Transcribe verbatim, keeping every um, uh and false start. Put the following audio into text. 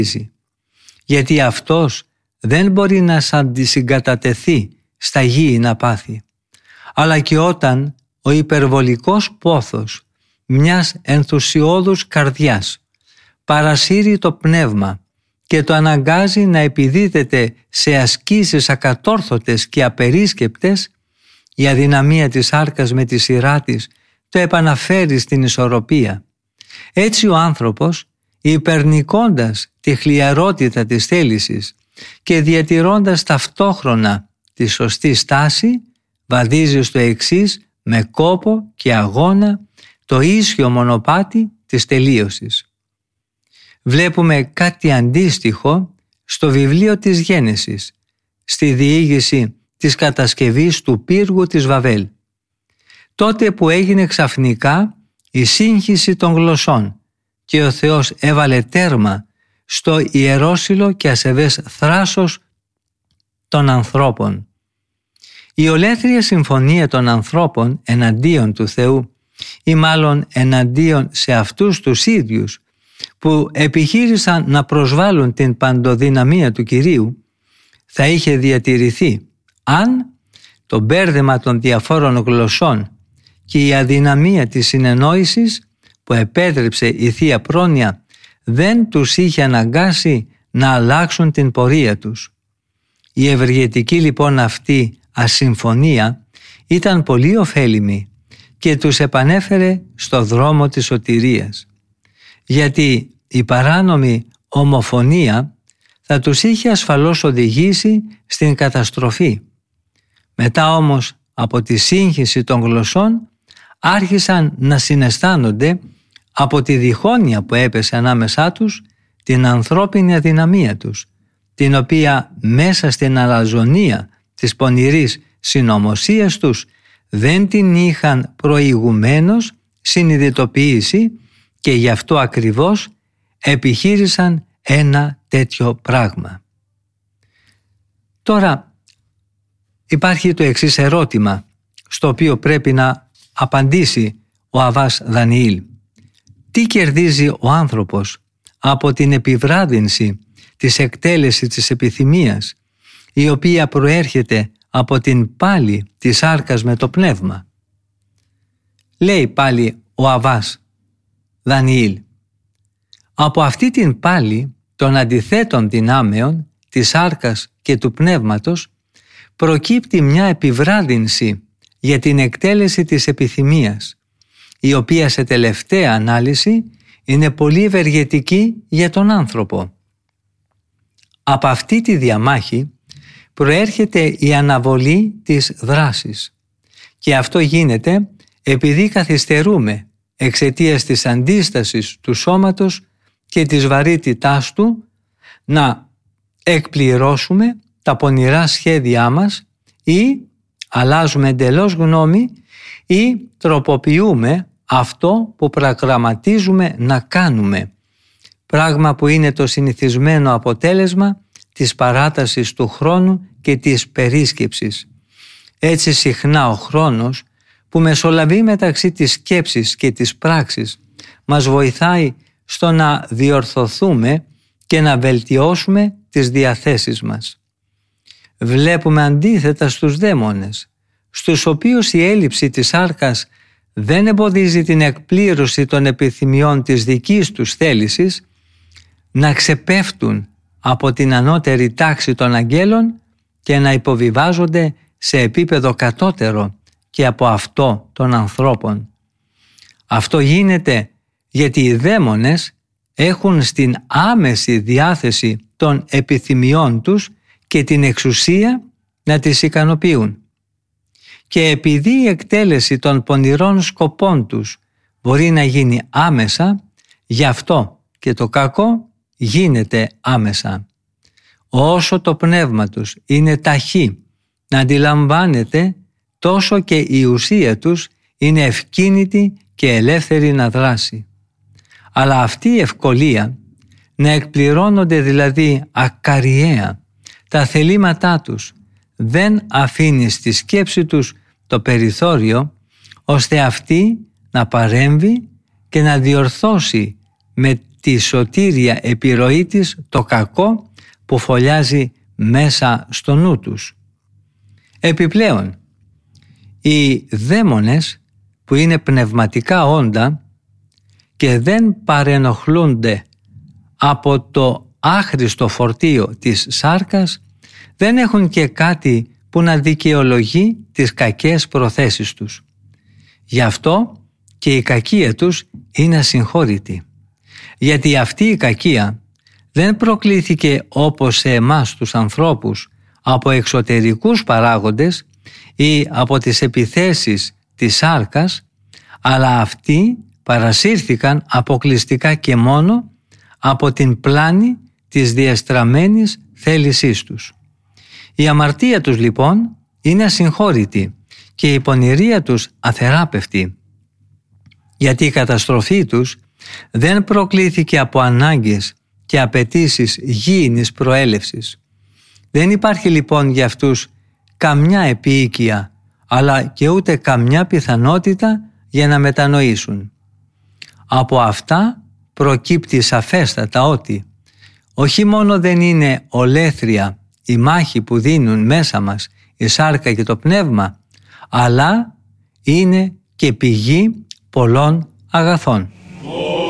γιατί αυτός δεν μπορεί να συγκατατεθεί στα γήινα πάθη, αλλά και όταν ο υπερβολικός πόθος μιας ενθουσιώδους καρδιάς παρασύρει το πνεύμα και το αναγκάζει να επιδίδεται σε ασκήσεις ακατόρθωτες και απερίσκεπτες, η αδυναμία της σάρκας με τη σειρά της το επαναφέρει στην ισορροπία. Έτσι ο άνθρωπος, υπερνικώντας τη χλιαρότητα της θέλησης και διατηρώντας ταυτόχρονα τη σωστή στάση, βαδίζει στο εξής με κόπο και αγώνα το ίσιο μονοπάτι της τελείωσης. Βλέπουμε κάτι αντίστοιχο στο βιβλίο της Γένεσης, στη διήγηση της κατασκευής του πύργου της Βαβέλ. Τότε που έγινε ξαφνικά η σύγχυση των γλωσσών και ο Θεός έβαλε τέρμα στο ιερόσυλο και ασεβές θράσος των ανθρώπων. Η ολέθρια συμφωνία των ανθρώπων εναντίον του Θεού, ή μάλλον εναντίον σε αυτούς τους ίδιους που επιχείρησαν να προσβάλλουν την παντοδυναμία του Κυρίου, θα είχε διατηρηθεί αν το μπέρδεμα των διαφόρων γλωσσών και η αδυναμία της συνεννόησης που επέτρεψε η Θεία Πρόνοια δεν τους είχε αναγκάσει να αλλάξουν την πορεία τους. Η ευεργετική λοιπόν αυτή ασυμφωνία ήταν πολύ ωφέλιμη και τους επανέφερε στο δρόμο της σωτηρίας, γιατί η παράνομη ομοφωνία θα τους είχε ασφαλώς οδηγήσει στην καταστροφή. Μετά όμως από τη σύγχυση των γλωσσών άρχισαν να συναισθάνονται από τη διχόνοια που έπεσε ανάμεσά τους την ανθρώπινη αδυναμία τους, την οποία μέσα στην αλαζονία της πονηρής συνωμοσίας τους δεν την είχαν προηγουμένως συνειδητοποιήσει και γι' αυτό ακριβώς επιχείρησαν ένα τέτοιο πράγμα. Τώρα υπάρχει το εξής ερώτημα στο οποίο πρέπει να απαντήσει ο Αββάς Δανιήλ. Τι κερδίζει ο άνθρωπος από την επιβράδυνση της εκτέλεσης της επιθυμίας, η οποία προέρχεται από την πάλη της σάρκας με το πνεύμα? Λέει πάλι ο Αββάς Δανιήλ, από αυτή την πάλη των αντιθέτων δυνάμεων της σάρκας και του πνεύματος προκύπτει μια επιβράδυνση για την εκτέλεση της επιθυμίας, η οποία σε τελευταία ανάλυση είναι πολύ ευεργετική για τον άνθρωπο. Από αυτή τη διαμάχη προέρχεται η αναβολή της δράσης και αυτό γίνεται επειδή καθυστερούμε εξαιτίας της αντίστασης του σώματος και της βαρύτητάς του να εκπληρώσουμε τα πονηρά σχέδιά μας ή αλλάζουμε εντελώς γνώμη ή τροποποιούμε αυτό που προγραμματίζουμε να κάνουμε, πράγμα που είναι το συνηθισμένο αποτέλεσμα της παράτασης του χρόνου και της περίσκεψης. Έτσι συχνά ο χρόνος που μεσολαβεί μεταξύ της σκέψης και της πράξης μας βοηθάει στο να διορθωθούμε και να βελτιώσουμε τις διαθέσεις μας. Βλέπουμε αντίθετα στους δαίμονες, στους οποίους η έλλειψη της σάρκας δεν εμποδίζει την εκπλήρωση των επιθυμιών της δικής τους θέλησης, να ξεπέφτουν από την ανώτερη τάξη των αγγέλων και να υποβιβάζονται σε επίπεδο κατώτερο και από αυτό των ανθρώπων. Αυτό γίνεται γιατί οι δαίμονες έχουν στην άμεση διάθεση των επιθυμιών τους και την εξουσία να τις ικανοποιούν. Και επειδή η εκτέλεση των πονηρών σκοπών τους μπορεί να γίνει άμεσα, γι' αυτό και το κακό γίνεται άμεσα. Όσο το πνεύμα τους είναι ταχύ να αντιλαμβάνεται, τόσο και η ουσία τους είναι ευκίνητη και ελεύθερη να δράσει. Αλλά αυτή η ευκολία να εκπληρώνονται δηλαδή ακαριέα τα θελήματά τους δεν αφήνει στη σκέψη τους το περιθώριο ώστε αυτή να παρέμβει και να διορθώσει με τη σωτήρια επιρροή της το κακό που φωλιάζει μέσα στο νου τους. Επιπλέον, οι δαίμονες που είναι πνευματικά όντα και δεν παρενοχλούνται από το άχρηστο φορτίο της σάρκας, δεν έχουν και κάτι που να δικαιολογεί τις κακές προθέσεις τους. Γι' αυτό και η κακία τους είναι ασυγχώρητη. Γιατί αυτή η κακία δεν προκλήθηκε όπως σε εμάς τους ανθρώπους από εξωτερικούς παράγοντες ή από τις επιθέσεις της σάρκας, αλλά αυτοί παρασύρθηκαν αποκλειστικά και μόνο από την πλάνη της διεστραμμένης θέλησής τους. Η αμαρτία τους λοιπόν είναι ασυγχώρητη και η πονηρία τους αθεράπευτη, γιατί η καταστροφή τους δεν προκλήθηκε από ανάγκες και απαιτήσεις γήινης προέλευσης. Δεν υπάρχει λοιπόν για αυτούς καμιά επίοικια, αλλά και ούτε καμιά πιθανότητα για να μετανοήσουν. Από αυτά προκύπτει σαφέστατα ότι όχι μόνο δεν είναι ολέθρια η μάχη που δίνουν μέσα μας η σάρκα και το πνεύμα, αλλά είναι και πηγή πολλών αγαθών.